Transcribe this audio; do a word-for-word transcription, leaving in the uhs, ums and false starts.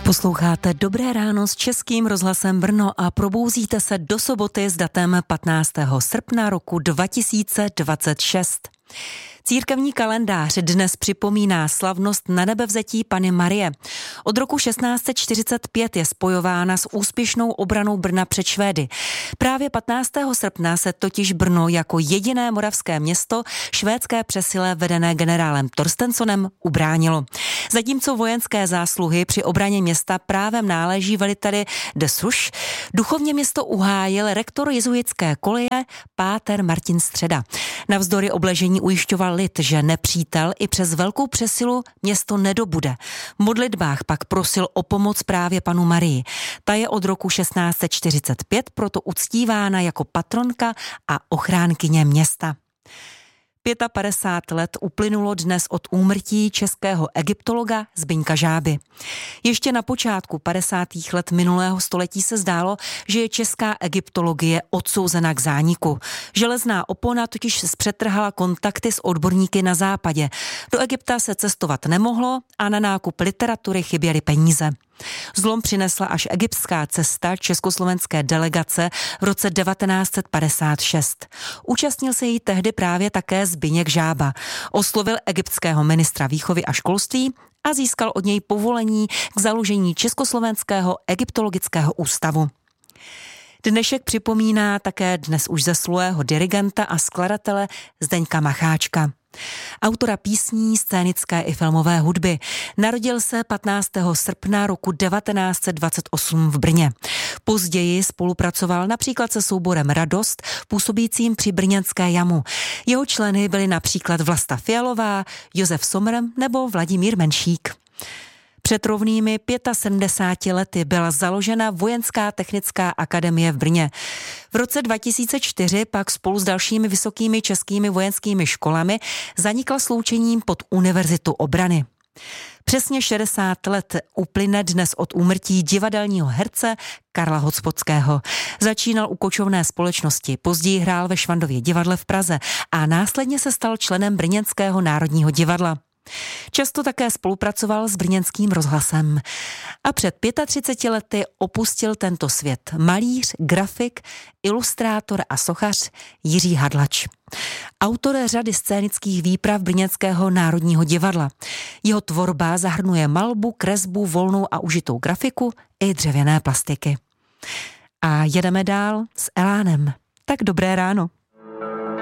Posloucháte Dobré ráno s Českým rozhlasem Brno a probouzíte se do soboty s datem patnáctého srpna roku dva tisíce dvacet šest. Církevní kalendář dnes připomíná slavnost Nanebevzetí Panny Marie. Od roku šestnáct set čtyřicet pět je spojována s úspěšnou obranou Brna před Švédy. Právě patnáctého srpna se totiž Brno jako jediné moravské město švédské přesile vedené generálem Torstensonem ubránilo. Zatímco vojenské zásluhy při obraně města právem náleží veliteli de Suš, duchovně město uhájil rektor jezuitské koleje páter Martin Středa. Navzdory obležení ujišťoval lid, že nepřítel i přes velkou přesilu město nedobude. V modlitbách pak prosil o pomoc právě Pannu Marii. Ta je od roku šestnáct set čtyřicet pět proto uctívána jako patronka a ochránkyně města. padesát pět let uplynulo dnes od úmrtí českého egyptologa Zbyňka Žáby. Ještě na počátku padesátých let minulého století se zdálo, že je česká egyptologie odsouzena k zániku. Železná opona totiž zpřetrhala kontakty s odborníky na západě. Do Egypta se cestovat nemohlo a na nákup literatury chyběly peníze. Zlom přinesla až egyptská cesta československé delegace v roce devatenáct set padesát šest. Účastnil se jí tehdy právě také Zbyněk Žába. Oslovil egyptského ministra výchovy a školství a získal od něj povolení k založení Československého egyptologického ústavu. Dnešek připomíná také dnes už zesnulého dirigenta a skladatele Zdeňka Macháčka. Autora písní, scénické i filmové hudby. Narodil se patnáctého srpna roku devatenáct set dvacet osm v Brně. Později spolupracoval například se souborem Radost, působícím při brněnské Jamu. Jeho členy byli například Vlasta Fialová, Josef Sommer nebo Vladimír Menšík. Před rovnými sedmdesáti pěti lety byla založena Vojenská technická akademie v Brně. V roce dva tisíce čtyři pak spolu s dalšími vysokými českými vojenskými školami zanikla sloučením pod Univerzitu obrany. Přesně šedesát let uplyne dnes od úmrtí divadelního herce Karla Hospodského. Začínal u kočovné společnosti, později hrál ve Švandově divadle v Praze a následně se stal členem Brněnského národního divadla. Často také spolupracoval s brněnským rozhlasem. A před třiceti pěti lety opustil tento svět malíř, grafik, ilustrátor a sochař Jiří Hadlač. Autor řady scénických výprav Brněnského národního divadla. Jeho tvorba zahrnuje malbu, kresbu, volnou a užitou grafiku i dřevěné plastiky. A jedeme dál s elánem. Tak dobré ráno.